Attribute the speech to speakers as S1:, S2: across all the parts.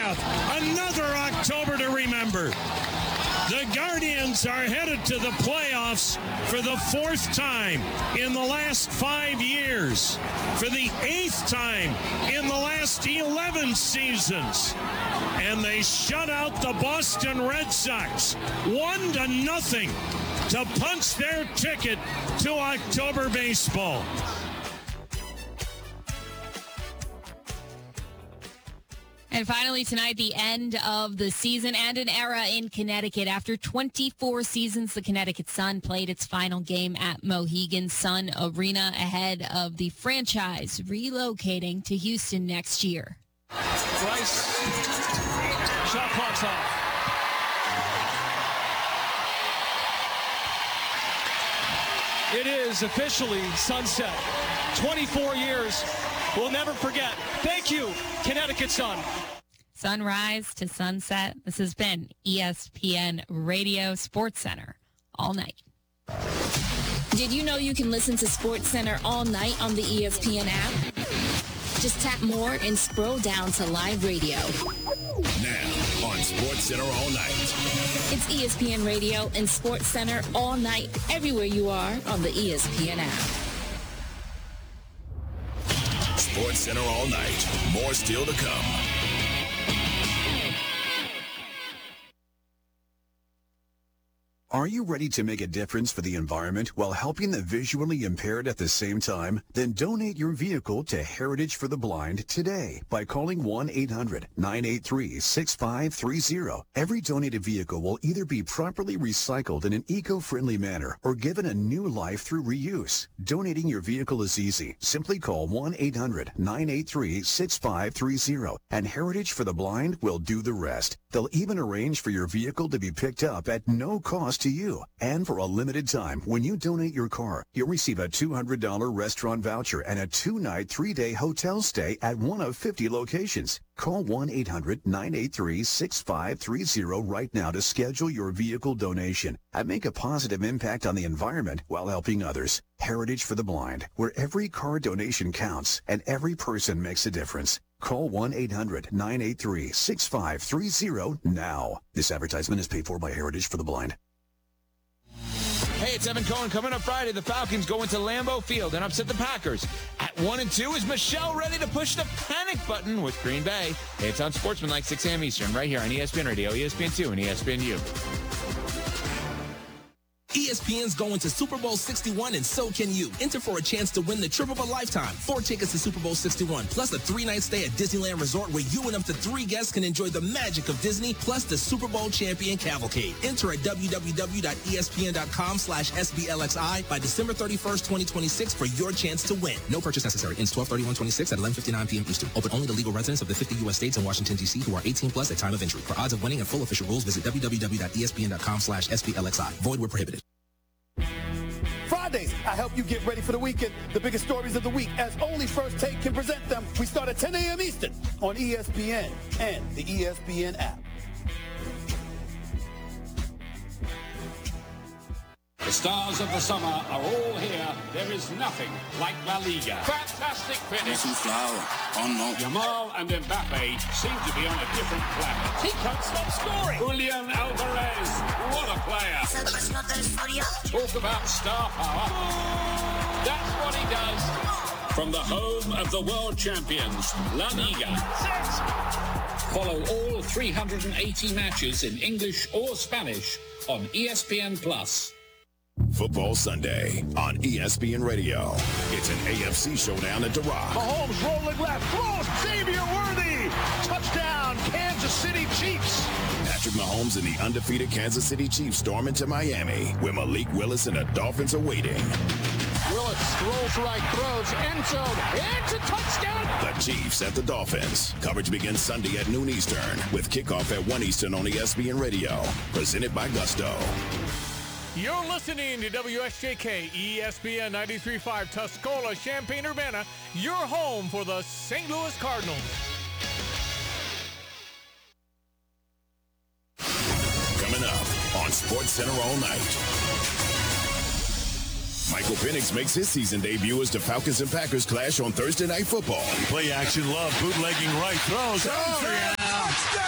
S1: path. Another October to remember. The Guardians are headed to the playoffs for the 4th time in the last 5 years, for the 8th time in the last 11 seasons. And they shut out the Boston Red Sox 1-0 to punch their ticket to October baseball.
S2: And finally tonight, the end of the season and an era in Connecticut. After 24 seasons, the Connecticut Sun played its final game at Mohegan Sun Arena ahead of the franchise relocating to Houston next year.
S3: Bryce, shot clock's off. It is officially sunset. 24 years. We'll never forget. Thank you, Connecticut Sun.
S2: Sunrise to sunset. This has been ESPN Radio Sports Center all night.
S4: Did you know you can listen to Sports Center all night on the ESPN app? Just tap more and scroll down to live radio.
S5: Now on Sports Center all night.
S4: It's ESPN Radio and Sports Center all night, everywhere you are on the ESPN app.
S5: Sports Center all night. More still to come.
S6: Are you ready to make a difference for the environment while helping the visually impaired at the same time? Then donate your vehicle to Heritage for the Blind today by calling 1-800-983-6530. Every donated vehicle will either be properly recycled in an eco-friendly manner or given a new life through reuse. Donating your vehicle is easy. Simply call 1-800-983-6530 and Heritage for the Blind will do the rest. They'll even arrange for your vehicle to be picked up at no cost to you. And for a limited time, when you donate your car, you'll receive a $200 restaurant voucher and a 2-night, 3-day hotel stay at one of 50 locations. Call 1-800-983-6530 right now to schedule your vehicle donation and make a positive impact on the environment while helping others. Heritage for the Blind, where every car donation counts and every person makes a difference. Call 1-800-983-6530 now. This advertisement is paid for by Heritage for the Blind.
S7: Hey, it's Evan Cohen. Coming up Friday, the Falcons go into Lambeau Field and upset the Packers. At 1 and 2, is Michelle ready to push the panic button with Green Bay? Hey, it's on Sportsmanlike 6 a.m. Eastern, right here on ESPN Radio, ESPN2, and ESPNU.
S8: ESPN's going to Super Bowl 61, and so can you. Enter for a chance to win the trip of a lifetime. 4 tickets to Super Bowl 61, plus a 3-night stay at Disneyland Resort where you and up to 3 guests can enjoy the magic of Disney, plus the Super Bowl champion cavalcade. Enter at www.espn.com/SBLXI by December 31st, 2026 for your chance to win. No purchase necessary. Ends 12/31/26 at 11:59 p.m. Eastern. Open only to legal residents of the 50 U.S. states and Washington, D.C. who are 18 plus at time of entry. For odds of winning and full official rules, visit www.espn.com/SBLXI. Void where prohibited.
S9: Fridays, I help you get ready for the weekend. The biggest stories of the week, as only First Take can present them. We start at 10 a.m. Eastern on ESPN and the ESPN app.
S10: The stars of the summer are all here. There is nothing like La Liga. Fantastic finish. Yamal and Mbappe seem to be on a different planet. He can't stop scoring. Julian Alvarez, what a player. Talk about star power. That's what he does. From the home of the world champions, La Liga. Follow all 380 matches in English or Spanish on ESPN+.
S5: Football Sunday on ESPN Radio. It's an AFC showdown at The Rock.
S11: Mahomes rolling left, throws, Xavier Worthy, touchdown, Kansas City Chiefs.
S5: Patrick Mahomes and the undefeated Kansas City Chiefs storm into Miami, where Malik Willis and the Dolphins are waiting.
S11: Willis throws right, throws, end zone, it's a touchdown.
S5: The Chiefs at the Dolphins. Coverage begins Sunday at noon Eastern, with kickoff at 1 Eastern on ESPN Radio. Presented by Gusto.
S12: You're listening to WSJK ESPN 93.5 Tuscola, Champaign-Urbana, your home for the St. Louis Cardinals.
S5: Coming up on Sports Center all night. Michael Penix makes his season debut as the Falcons and Packers clash on Thursday Night Football.
S13: Play action love, bootlegging right, throws. Oh, yeah.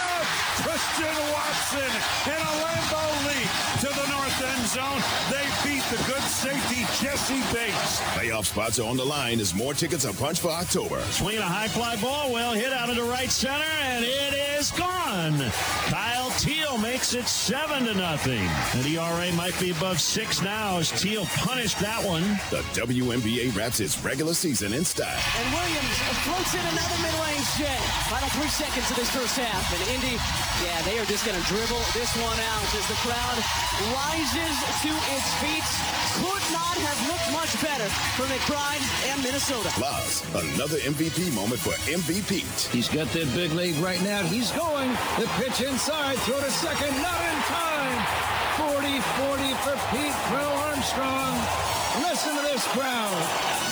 S13: Christian Watson in a Lambeau leap to the north end zone. They beat the good safety Jesse Bates.
S5: Playoff spots are on the line as more tickets are punched for October.
S1: Swinging a high fly ball, well hit out into right center, and it is gone. Kyle Teal makes it 7-0. And ERA might be above 6 now as Teal punished that one.
S5: The WNBA wraps its regular season in style.
S14: And Williams floats in another mid-range jet. Final 3 seconds of this first half. And Indy, they are just going to dribble this one out as the crowd rises to its feet. Could not have looked much better for McBride and Minnesota.
S5: Plus, another MVP moment for MVP.
S15: He's got that big lead right now. He's going. The pitch inside. Throw to second. Not in time. 40-40 for Pete Crow Armstrong. Listen to this crowd.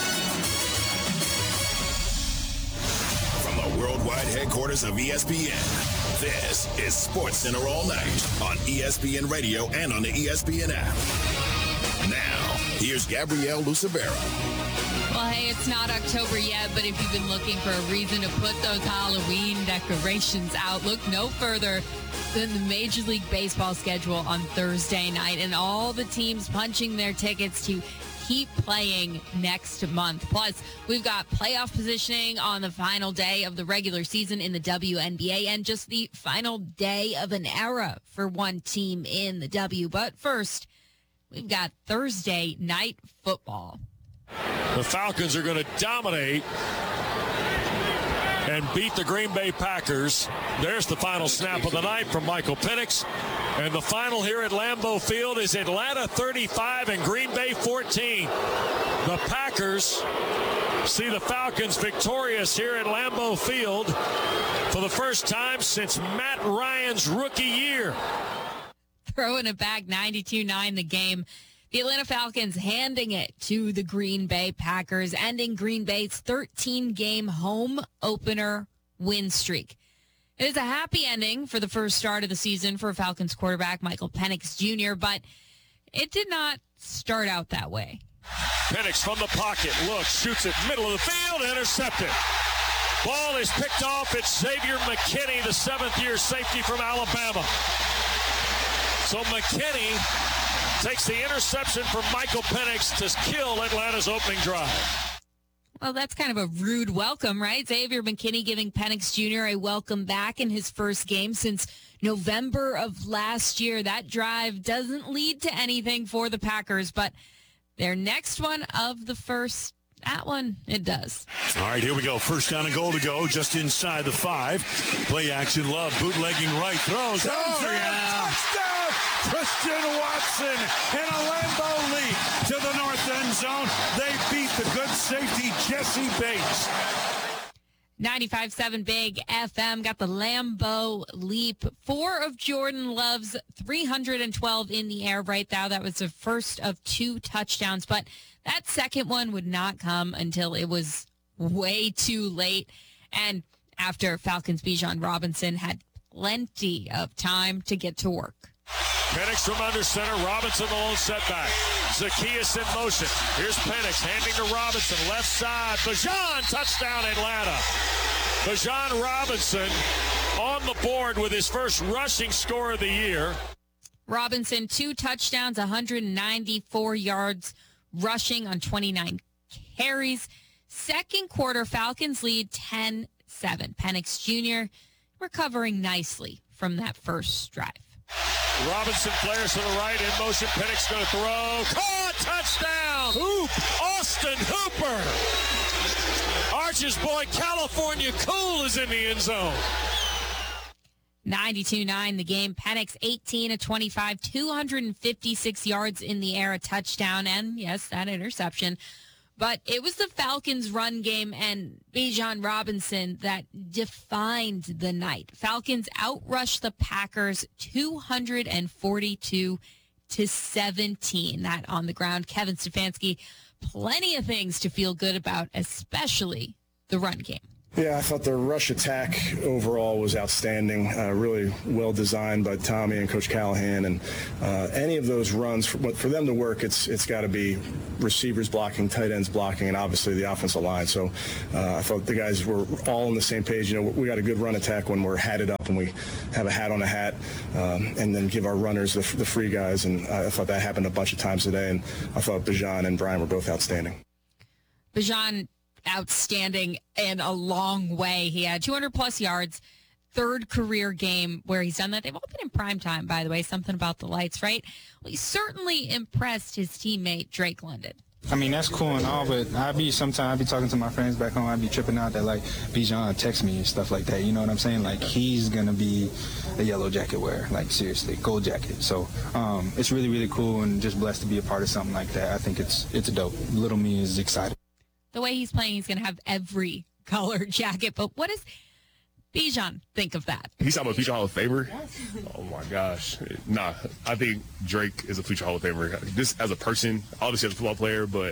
S5: From the worldwide headquarters of ESPN, this is SportsCenter All Night on ESPN Radio and on the ESPN app. Now, here's Gabrielle Lucibera.
S2: Well, hey, it's not October yet, but if you've been looking for a reason to put those Halloween decorations out, look no further than the Major League Baseball schedule on Thursday night and all the teams punching their tickets to keep playing next month. Plus, we've got playoff positioning on the final day of the regular season in the WNBA and just the final day of an era for one team in the W. But first, we've got Thursday night football.
S1: The Falcons are going to dominate and beat the Green Bay Packers. There's the final snap of the night from Michael Penix. And the final here at Lambeau Field is Atlanta 35 and Green Bay 14. The Packers see the Falcons victorious here at Lambeau Field for the first time since Matt Ryan's rookie year.
S2: Throwing it back 92-9 the game. The Atlanta Falcons handing it to the Green Bay Packers, ending Green Bay's 13-game home opener win streak. It is a happy ending for the first start of the season for Falcons quarterback Michael Penix Jr., but it did not start out that way.
S1: Penix from the pocket, looks, shoots it, middle of the field, intercepted. Ball is picked off. It's Xavier McKinney, the seventh-year safety from Alabama. So McKinney takes the interception from Michael Penix to kill Atlanta's opening drive.
S2: Well, that's kind of a rude welcome, right? Xavier McKinney giving Penix Jr. a welcome back in his first game since November of last year. That drive doesn't lead to anything for the Packers, but their next one of the first, that one, it does.
S13: All right, here we go. First down and goal to go, just inside the 5. Play action, Love, bootlegging right, throws. Touchdown! Christian Watson in a Lambeau leap to the north end zone. They beat the good safety Jesse Bates.
S2: 95.7 Big FM got the Lambeau leap. 4 of Jordan Love's 312 in the air right now. That was the first of 2 touchdowns, but that second one would not come until it was way too late. And after Falcons' Bijan Robinson had plenty of time to get to work.
S1: Penix from under center. Robinson the lone setback. Zacchaeus in motion. Here's Penix handing to Robinson. Left side. Bijan, touchdown Atlanta. Bijan Robinson on the board with his first rushing score of the year.
S2: Robinson, 2 touchdowns, 194 yards rushing on 29 carries. Second quarter, Falcons lead 10-7. Penix Jr. recovering nicely from that first drive.
S1: Robinson flares to the right, in motion. Penix going to throw. Caught! Touchdown! Hoop! Austin Hooper! Arch's boy, California Cool, is in the end zone.
S2: 92-9 the game. Penix 18 of 25, 256 yards in the air, a touchdown, and yes, that interception. But it was the Falcons' run game and Bijan Robinson that defined the night. Falcons outrushed the Packers 242-17. That on the ground. Kevin Stefanski, plenty of things to feel good about, especially the run game.
S16: Yeah, I thought the rush attack overall was outstanding, really well designed by Tommy and Coach Callahan. And any of those runs, for them to work, it's got to be receivers blocking, tight ends blocking, and obviously the offensive line. So I thought the guys were all on the same page. You know, we got a good run attack when we're hatted up and we have a hat on a hat, and then give our runners the free guys. And I thought that happened a bunch of times today. And I thought Bijan and Brian were both outstanding.
S2: Bijan, outstanding in a long way. He had 200-plus yards, third career game where he's done that. They've all been in prime time, by the way, something about the lights, right? Well, he certainly impressed his teammate, Drake London.
S17: I mean, that's cool and all, but I'd be talking to my friends back home. I'd be tripping out that, like, Bijan text me and stuff like that. You know what I'm saying? Like, he's going to be a yellow jacket wearer. Like, seriously, gold jacket. So it's really, really cool and just blessed to be a part of something like that. I think it's dope. Little me is excited.
S2: The way he's playing, he's going to have every color jacket. But what does Bijan think of that?
S18: He's talking about future Hall of Famer? Oh, my gosh. Nah, I think Drake is a future Hall of Famer. Just as a person, obviously as a football player, but,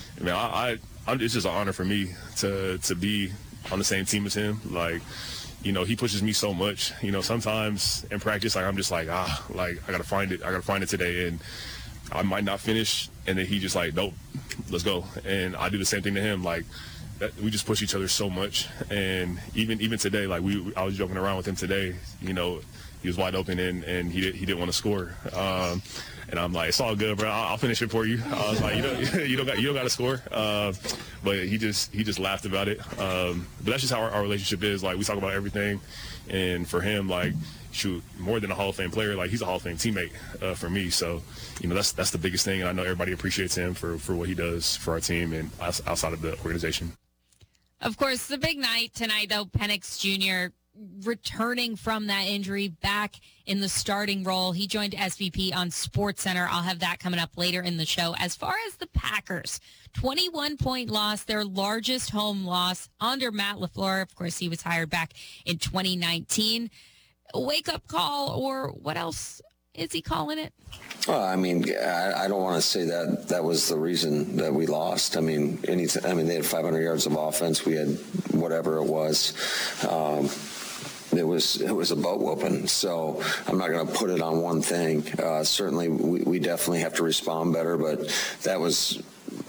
S18: man, it's just an honor for me to be on the same team as him. Like, you know, he pushes me so much. You know, sometimes in practice, like, I'm just like, I got to find it. I got to find it today. And I might not finish, and then he just like, nope, let's go. And I do the same thing to him. Like, we just push each other so much. And even today, like I was joking around with him today. You know, he was wide open and he didn't want to score. And I'm like, it's all good, bro. I'll finish it for you. I was like, you don't got to score. But he just laughed about it. But that's just how our relationship is. Like, we talk about everything, and for him, like, shoot, more than a Hall of Fame player, like, he's a Hall of Fame teammate for me. So, you know, that's the biggest thing, and I know everybody appreciates him for what he does for our team and outside of the organization.
S2: Of course, the big night tonight, though, Penix Jr. returning from that injury back in the starting role. He joined SVP on SportsCenter. I'll have that coming up later in the show. As far as the Packers, 21-point loss, their largest home loss under Matt LaFleur. Of course, he was hired back in 2019. A wake-up call, or what else is he calling it?
S19: Well, I mean, I don't want to say that was the reason that we lost. I mean, they had 500 yards of offense. We had whatever it was. It was a boat whooping. So I'm not going to put it on one thing. Certainly, we definitely have to respond better, but that was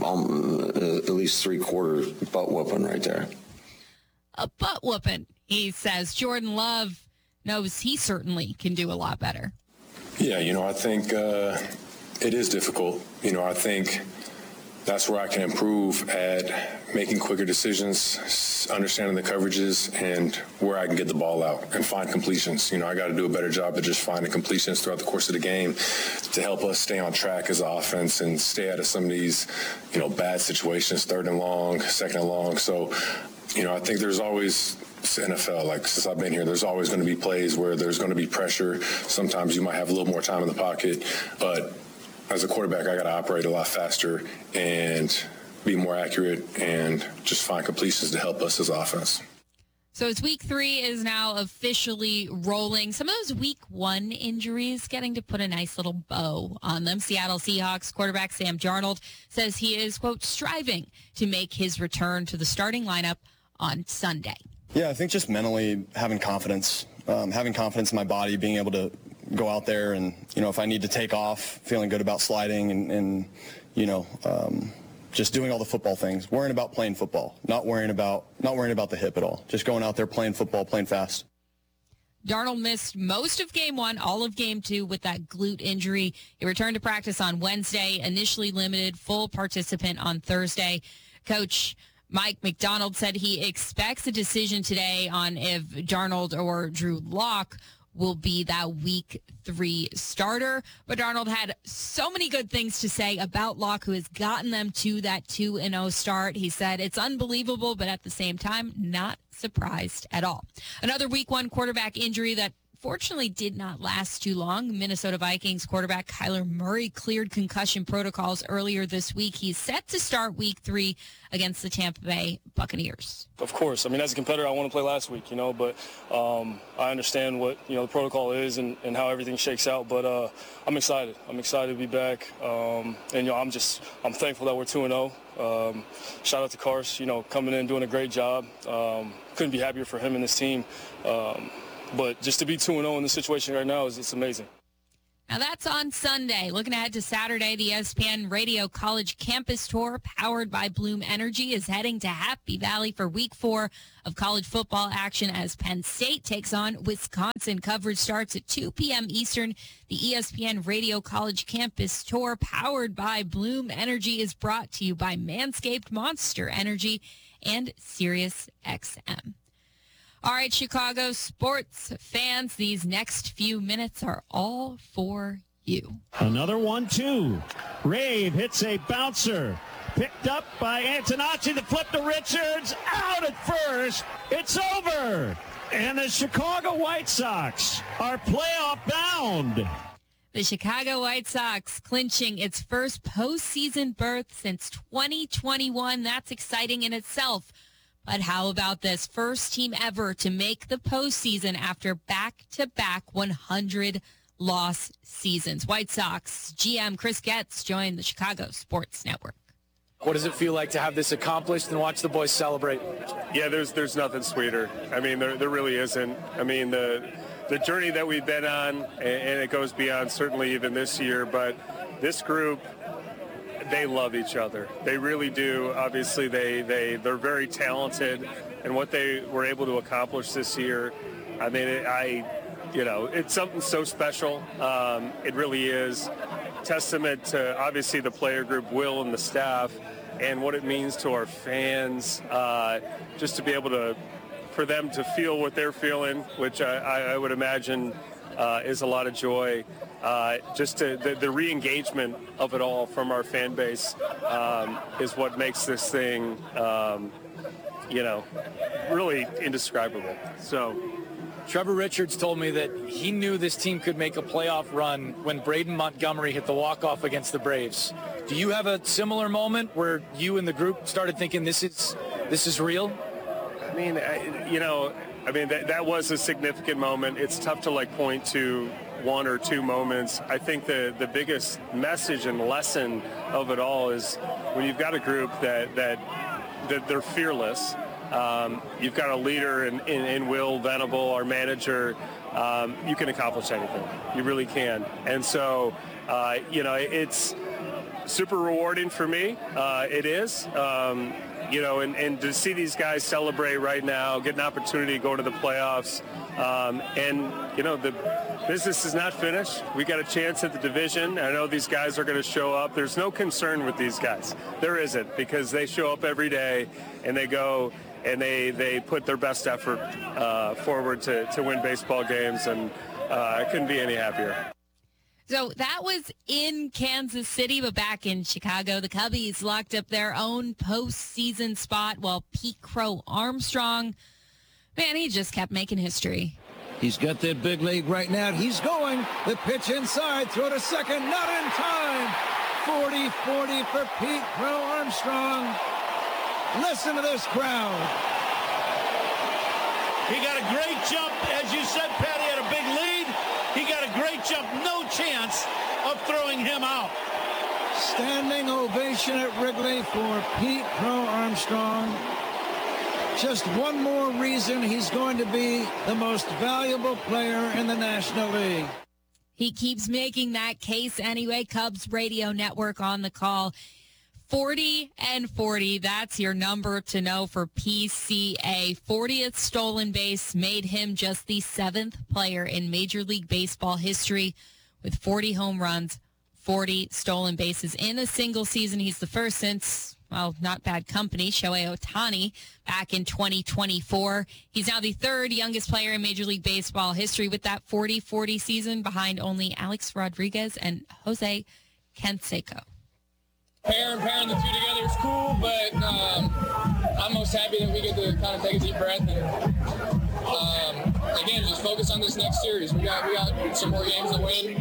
S19: at least three-quarter butt whooping right there.
S2: A butt whooping, he says. Jordan Love knows he certainly can do a lot better.
S20: Yeah, I think it is difficult. I think that's where I can improve at making quicker decisions, understanding the coverages, and where I can get the ball out and find completions. I got to do a better job of just finding completions throughout the course of the game to help us stay on track as an offense and stay out of some of these, bad situations, 3rd and long, 2nd and long. So, I think there's always NFL, like since I've been here, there's always going to be plays where there's going to be pressure. Sometimes you might have a little more time in the pocket, but as a quarterback, I got to operate a lot faster and be more accurate and just find completions to help us as offense.
S2: So as week 3 is now officially rolling, some of those week 1 injuries getting to put a nice little bow on them. Seattle Seahawks quarterback Sam Darnold says he is, quote, striving to make his return to the starting lineup on Sunday.
S21: Yeah, I think just mentally having confidence in my body, being able to go out there and, if I need to take off, feeling good about sliding and just doing all the football things, worrying about playing football, not worrying about the hip at all, just going out there playing football, playing fast.
S2: Darnold missed most of game 1, all of game 2 with that glute injury. He returned to practice on Wednesday, initially limited, full participant on Thursday. Coach Mike McDonald said he expects a decision today on if Darnold or Drew Lock will be that week 3 starter. But Darnold had so many good things to say about Lock, who has gotten them to that 2-0 start. He said it's unbelievable, but at the same time, not surprised at all. Another week 1 quarterback injury that unfortunately did not last too long. Minnesota Vikings quarterback Kyler Murray cleared concussion protocols earlier this week. He's set to start week 3 against the Tampa Bay Buccaneers.
S3: Of course. I mean, as a competitor, I want to play last week, but I understand what, the protocol is and how everything shakes out. But I'm excited. I'm excited to be back. And, I'm thankful that we're 2-0. Shout out to Cars, coming in, doing a great job. Couldn't be happier for him and his team. But just to be 2-0 in this situation right now it's amazing.
S2: Now that's on Sunday. Looking ahead to Saturday, the ESPN Radio College Campus Tour, powered by Bloom Energy, is heading to Happy Valley for Week 4 of college football action as Penn State takes on Wisconsin. Coverage starts at 2 p.m. Eastern. The ESPN Radio College Campus Tour, powered by Bloom Energy, is brought to you by Manscaped, Monster Energy, and SiriusXM. All right, Chicago sports fans, these next few minutes are all for you.
S1: Another 1-2. Rave hits a bouncer. Picked up by Antonacci. The flip to Richards. Out at first. It's over. And the Chicago White Sox are playoff bound.
S2: The Chicago White Sox clinching its first postseason berth since 2021. That's exciting in itself. But how about this? First team ever to make the postseason after back-to-back 100-loss seasons. White Sox GM Chris Getz joined the Chicago Sports Network.
S22: What does it feel like to have this accomplished and watch the boys celebrate?
S20: Yeah, there's nothing sweeter. I mean, there really isn't. I mean, the journey that we've been on, and it goes beyond certainly even this year, but this group, they love each other. They really do. Obviously, they're very talented, and what they were able to accomplish this year, I mean, it's something so special. It really is. Testament to, obviously, the player group, Will, and the staff, and what it means to our fans, just to be able for them to feel what they're feeling, which I would imagine is a lot of joy. Just the re-engagement of it all from our fan base is what makes this thing, really indescribable. So,
S22: Trevor Richards told me that he knew this team could make a playoff run when Braden Montgomery hit the walk-off against the Braves. Do you have a similar moment where you and the group started thinking this is real?
S20: I mean, that was a significant moment. It's tough to point to one or two moments. I think the biggest message and lesson of it all is when you've got a group that they're fearless. You've got a leader in Will Venable, our manager. You can accomplish anything. You really can. And so, it's super rewarding for me. It is. And to see these guys celebrate right now, get an opportunity to go to the playoffs, the business is not finished. We got a chance at the division. I know these guys are going to show up. There's no concern with these guys. There isn't, because they show up every day and they go and they put their best effort forward to win baseball games, and I couldn't be any happier.
S2: So that was in Kansas City, but back in Chicago, the Cubbies locked up their own postseason spot while Pete Crow Armstrong, man, he just kept making history.
S15: He's got that big lead right now. He's going. The pitch inside. Throw to second. Not in time. 40-40 for Pete Crow Armstrong. Listen to this crowd.
S11: He got a great jump. As you said, Pat, he had a big lead. He got a great jump. No chance of throwing him out.
S15: Standing ovation at Wrigley for Pete Crow Armstrong. Just one more reason he's going to be the most valuable player in the National League.
S2: He keeps making that case anyway. Cubs radio network on the call. 40-40, that's your number to know for PCA. 40th stolen base made him just the 7th player in Major League Baseball history with 40 home runs, 40 stolen bases in a single season. He's the first since, well, not bad company, Shohei Ohtani back in 2024. He's now the 3rd youngest player in Major League Baseball history with that 40-40 season, behind only Alex Rodriguez and Jose Canseco.
S23: Pairing the two together is cool, but I'm most happy that we get to kind of take a deep breath and again, just focus on this next series. We got some more games to win,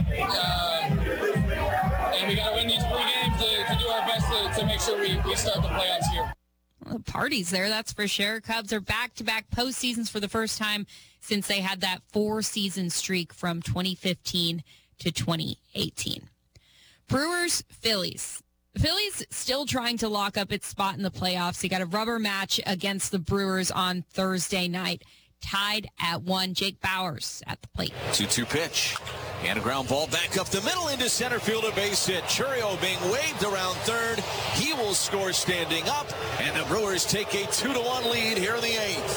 S23: and we got to win these 3 games to do our best to make sure we start the playoffs here.
S2: Well, the party's there, that's for sure. Cubs are back-to-back postseasons for the first time since they had that 4-season streak from 2015 to 2018. Brewers, Phillies. The Phillies still trying to lock up its spot in the playoffs. You got a rubber match against the Brewers on Thursday night, tied at 1. Jake Bauers at the plate.
S4: 2-2 pitch. And a ground ball back up the middle into center field, a base hit. Chourio being waved around third. He will score standing up, and the Brewers take a 2-1 lead here in the 8th.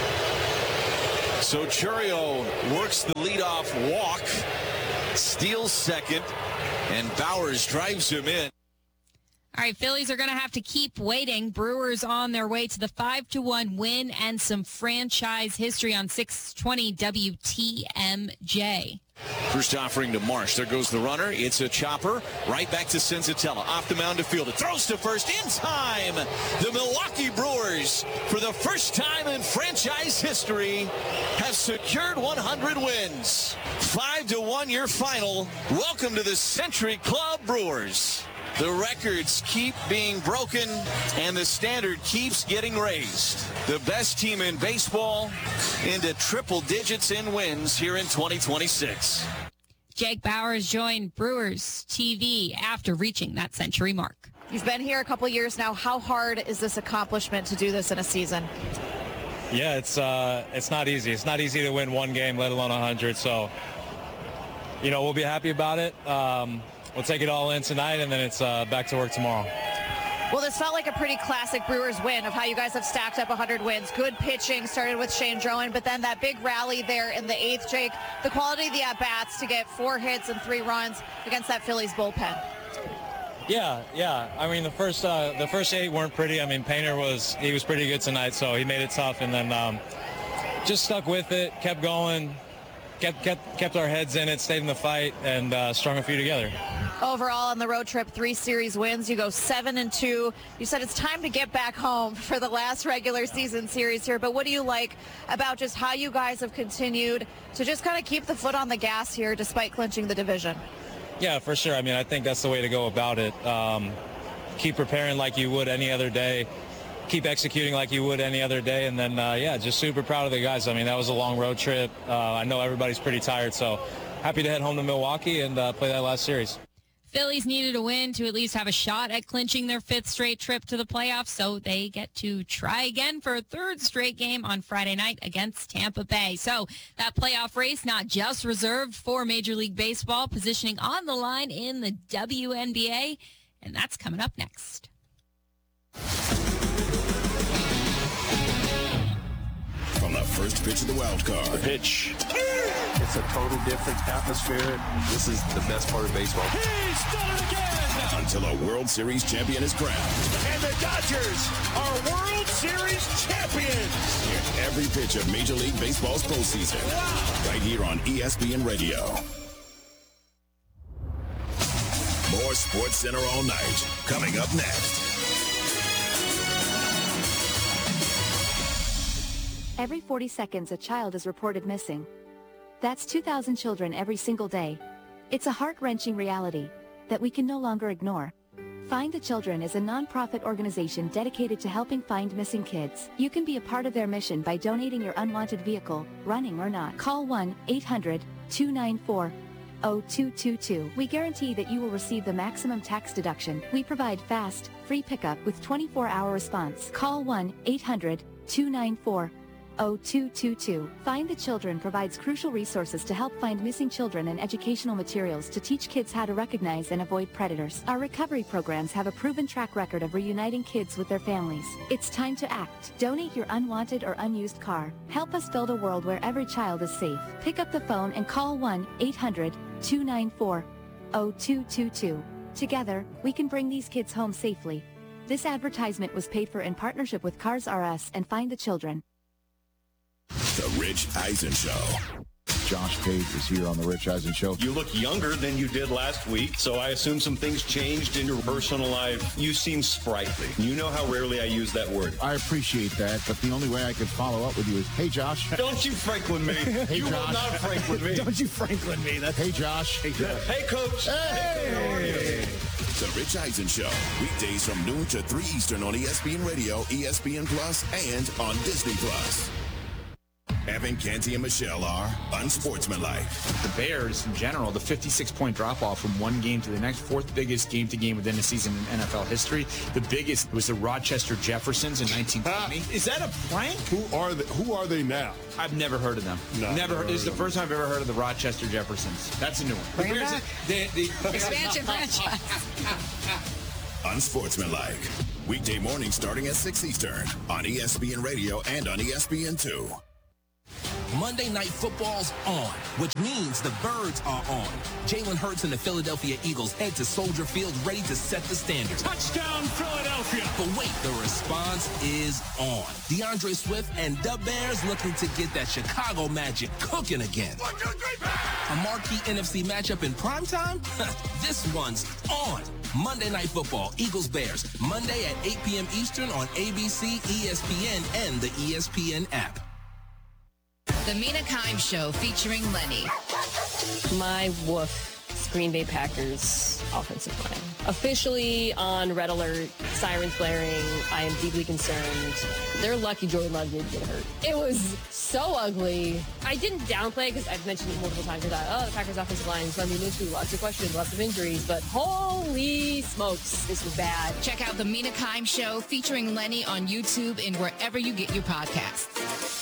S4: So Chourio works the leadoff walk, steals second, and Bauers drives him in.
S2: All right, Phillies are going to have to keep waiting. Brewers on their way to the 5-1 win and some franchise history on 620 WTMJ.
S4: First offering to Marsh. There goes the runner. It's a chopper. Right back to Senzatella. Off the mound to field. It throws to first in time. The Milwaukee Brewers, for the first time in franchise history, have secured 100 wins. 5-1 your final. Welcome to the Century Club Brewers. The records keep being broken, and the standard keeps getting raised. The best team in baseball into triple digits in wins here in 2026.
S2: Jake Bauers joined Brewers TV after reaching that century mark.
S6: You've been here a couple years now. How hard is this accomplishment to do this in a season?
S7: Yeah, it's not easy. It's not easy to win one game, let alone 100. So, we'll be happy about it. We'll take it all in tonight, and then it's back to work tomorrow.
S6: Well, this felt like a pretty classic Brewers win of how you guys have stacked up 100 wins. Good pitching, started with Shane Drowan, but then that big rally there in the 8th, Jake. The quality of the at-bats to get 4 hits and 3 runs against that Phillies bullpen.
S7: Yeah. I mean, the first 8 weren't pretty. I mean, Painter was pretty good tonight, so he made it tough, and then just stuck with it, kept going. Kept our heads in it, stayed in the fight, and strung a few together.
S6: Overall, on the road trip, 3 series wins. You go 7-2. You said it's time to get back home for the last regular season series here. But what do you like about just how you guys have continued to just kind of keep the foot on the gas here despite clinching the division?
S7: Yeah, for sure. I mean, I think that's the way to go about it. Keep preparing like you would any other day. Keep executing like you would any other day, and then, just super proud of the guys. I mean, that was a long road trip. I know everybody's pretty tired, so happy to head home to Milwaukee and play that last series.
S2: Phillies needed a win to at least have a shot at clinching their 5th straight trip to the playoffs, so they get to try again for a 3rd straight game on Friday night against Tampa Bay. So that playoff race not just reserved for Major League Baseball, positioning on the line in the WNBA, and that's coming up next.
S5: From the first pitch of the wild card.
S24: The pitch. It's a total different atmosphere. This is the best part of baseball.
S5: He's done it again! Until a World Series champion is crowned.
S13: And the Dodgers are World Series champions!
S5: Hear every pitch of Major League Baseball's postseason. Wow. Right here on ESPN Radio. More Sports Center all night. Coming up next.
S25: Every 40 seconds, a child is reported missing. That's 2,000 children every single day. It's a heart-wrenching reality that we can no longer ignore. Find the Children is a non-profit organization dedicated to helping find missing kids. You can be a part of their mission by donating your unwanted vehicle, running or not. Call 1-800-294-0222. We guarantee that you will receive the maximum tax deduction. We provide fast, free pickup with 24-hour response. Call 1-800-294-0222. Find the Children provides crucial resources to help find missing children and educational materials to teach kids how to recognize and avoid predators. Our recovery programs have a proven track record of reuniting kids with their families. It's time to act. Donate your unwanted or unused car. Help us build a world where every child is safe. Pick up the phone and call 1-800-294-0222. Together, we can bring these kids home safely. This advertisement was paid for in partnership with Cars R Us and Find the Children.
S5: The Rich Eisen Show.
S8: Josh Pate is here on the Rich Eisen Show.
S9: You look younger than you did last week, so I assume some things changed in your personal life. You seem sprightly. You know how rarely I use that word.
S8: I appreciate that, but the only way I could follow up with you is, hey, Josh.
S9: Don't you Franklin me.
S8: Hey,
S9: you
S8: Josh.
S9: will not Franklin me.
S8: Don't you Franklin me. Hey, Josh.
S9: Hey, Josh. Hey, Coach.
S8: Hey.
S5: The Rich Eisen Show, weekdays from noon to 3 Eastern on ESPN Radio, ESPN Plus, and on Disney Plus. Evan, Canty, and Michelle are unsportsmanlike.
S10: The Bears, in general, the 56-point drop-off from one game to the next, fourth biggest game-to-game within a season in NFL history. The biggest was the Rochester Jeffersons in 1920. Is that a prank?
S13: Who are they now?
S10: I've never heard of them. Never heard. This is the first time I've ever heard of the Rochester Jeffersons. That's a new one.
S6: Bring it back.
S10: The
S6: Expansion franchise.
S5: Unsportsmanlike. Weekday morning starting at 6 Eastern on ESPN Radio and on ESPN2.
S12: Monday Night Football's on, which means the Birds are on. Jalen Hurts and the Philadelphia Eagles head to Soldier Field ready to set the standard.
S1: Touchdown, Philadelphia!
S12: But wait, the response is on. DeAndre Swift and the Bears looking to get that Chicago magic cooking again.
S1: 1, 2, 3,
S12: A marquee NFC matchup in primetime? This one's on. Monday Night Football, Eagles-Bears, Monday at 8 p.m. Eastern on ABC, ESPN, and the ESPN app.
S14: The Mina Kimes Show featuring Lenny.
S26: My woof. Green Bay Packers offensive line. Officially on red alert, sirens blaring. I am deeply concerned. They're lucky Jordan Love didn't get hurt. It was so ugly. I didn't downplay it because I've mentioned it multiple times. I thought, the Packers offensive line is going to be an issue. Lots of questions, lots of injuries, but holy smokes, this was bad.
S14: Check out The Mina Kimes Show featuring Lenny on YouTube and wherever you get your podcasts.